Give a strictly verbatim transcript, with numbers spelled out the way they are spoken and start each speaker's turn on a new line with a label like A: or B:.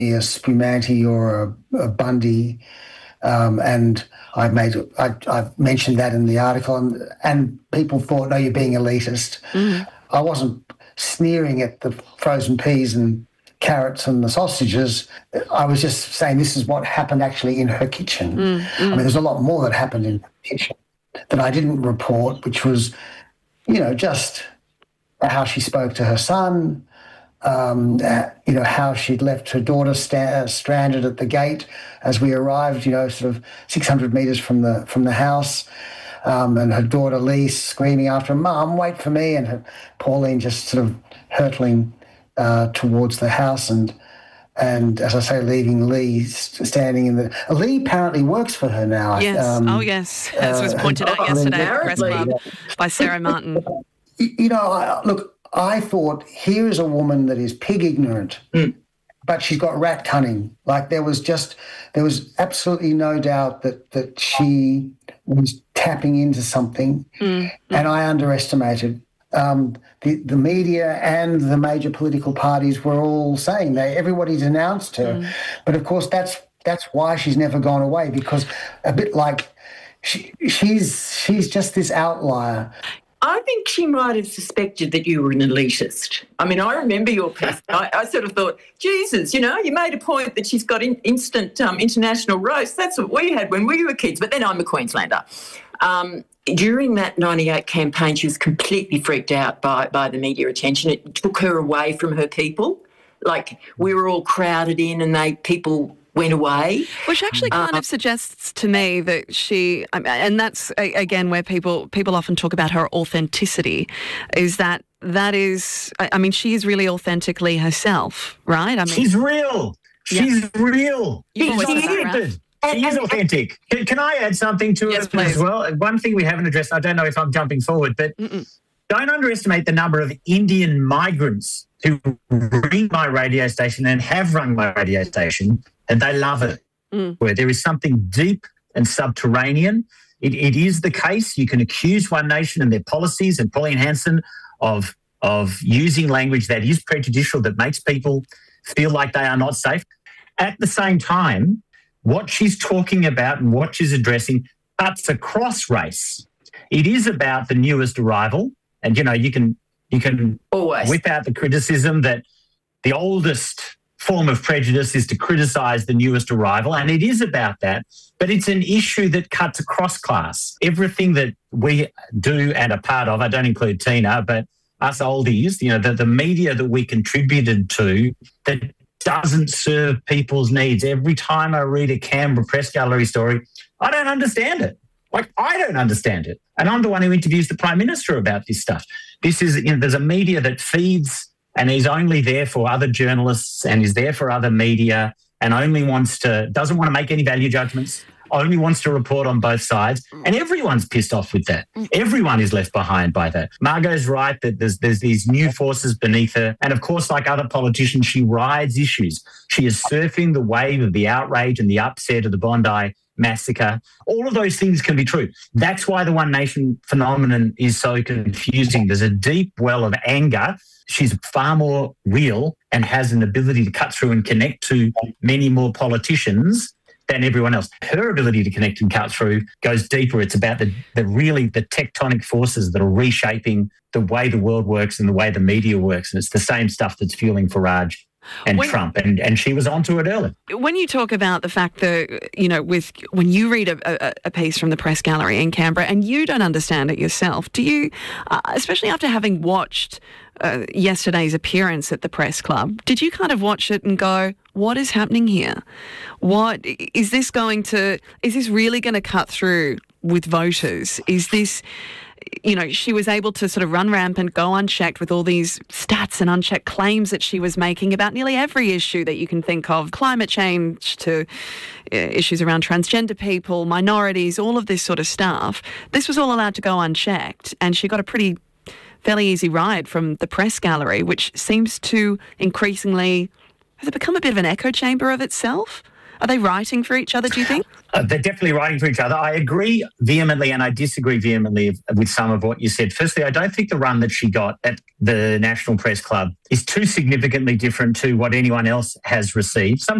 A: a Spumanti or a, a Bundy, um, and I made I, I've mentioned that in the article, and, and people thought, no, you're being elitist. Mm. I wasn't sneering at the frozen peas and carrots and the sausages. I was just saying this is what happened actually in her kitchen. Mm, mm. I mean, there's a lot more that happened in her kitchen that I didn't report, which was, you know, just how she spoke to her son, um, you know, how she'd left her daughter sta- stranded at the gate as we arrived, you know, sort of six hundred metres from the from the house, um, and her daughter Lee screaming after her, "Mum, wait for me," and her, Pauline just sort of hurtling uh, towards the house, and and as I say, leaving Lee standing in the... Lee apparently works for her now.
B: Yes,
A: um,
B: oh yes, as was pointed uh, out yesterday at the Press Club by Sarah Martin.
A: You know, I, look, I thought, here is a woman that is pig ignorant, mm. but she's got rat cunning. Like there was just, there was absolutely no doubt that that she was tapping into something, mm. and I underestimated. Um, the, the media and the major political parties were all saying that everybody denounced her. Mm. But, of course, that's that's why she's never gone away, because a bit like she, she's she's just this outlier.
C: I think she might have suspected that you were an elitist. I mean, I remember your piece. I, I sort of thought, Jesus, you know, you made a point that she's got in, instant um, international roast. That's what we had when we were kids. But then I'm a Queenslander. Um, during that ninety-eight campaign, she was completely freaked out by, by the media attention. It took her away from her people. Like, we were all crowded in and they people went away.
B: Which actually kind uh, of suggests to me that she, and that's, again, where people people often talk about her authenticity, is that that is, I mean, she is really authentically herself, right? I mean,
D: she's real. She's yeah. real.
B: You've
D: she's
B: always said that, Ralph.
D: She is authentic. Can, can I add something to
B: yes,
D: it
B: please.
D: as well? One thing we haven't addressed, I don't know if I'm jumping forward, but Mm-mm. don't underestimate the number of Indian migrants who ring my radio station and have rung my radio station, and they love it. Mm. Where there is something deep and subterranean. It, it is the case. You can accuse One Nation and their policies and Pauline Hanson of, of using language that is prejudicial, that makes people feel like they are not safe. At the same time, what she's talking about and what she's addressing cuts across race. It is about the newest arrival, and, you know, you can you can
C: Always.
D: whip out the criticism that the oldest form of prejudice is to criticise the newest arrival, and it is about that, but it's an issue that cuts across class. Everything that we do and are part of, I don't include Tina, but us oldies, you know, the, the media that we contributed to that doesn't serve people's needs. Every time I read a Canberra Press Gallery story, I don't understand it. Like, I don't understand it. And I'm the one who interviews the Prime Minister about this stuff. This is, you know, there's a media that feeds and is only there for other journalists and is there for other media and only wants to, doesn't want to make any value judgments, only wants to report on both sides. And everyone's pissed off with that. Everyone is left behind by that. Margot's right that there's there's these new forces beneath her. And, of course, like other politicians, she rides issues. She is surfing the wave of the outrage and the upset of the Bondi massacre. All of those things can be true. That's why the One Nation phenomenon is so confusing. There's a deep well of anger. She's far more real and has an ability to cut through and connect to many more politicians than everyone else. Her ability to connect and cut through goes deeper. It's about the, the really the tectonic forces that are reshaping the way the world works and the way the media works. And it's the same stuff that's fueling Farage and when, Trump, and, and she was onto it early.
B: When you talk about the fact that, you know, with when you read a, a, a piece from the Press Gallery in Canberra and you don't understand it yourself, do you, uh, especially after having watched uh, yesterday's appearance at the Press Club, did you kind of watch it and go, what is happening here? What is this going to, is this really going to cut through with voters? Is this, you know, she was able to sort of run rampant, go unchecked with all these stats and unchecked claims that she was making about nearly every issue that you can think of, climate change to uh, issues around transgender people, minorities, all of this sort of stuff. This was all allowed to go unchecked, and she got a pretty fairly easy ride from the Press Gallery, which seems to increasingly, has it become a bit of an echo chamber of itself? Are they writing for each other, do you think?
D: Uh, they're definitely writing for each other. I agree vehemently and I disagree vehemently with some of what you said. Firstly, I don't think the run that she got at the National Press Club is too significantly different to what anyone else has received. Some